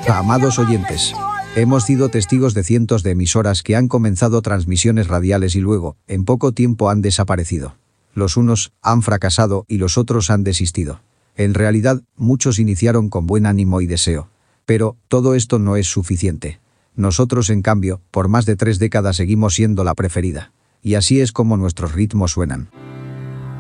Amados oyentes, hemos sido testigos de cientos de emisoras que han comenzado transmisiones radiales y luego, en poco tiempo han desaparecido. Los unos han fracasado y los otros han desistido. En realidad, muchos iniciaron con buen ánimo y deseo. Pero, todo esto no es suficiente. Nosotros, en cambio, por más de 3 décadas seguimos siendo la preferida. Y así es como nuestros ritmos suenan.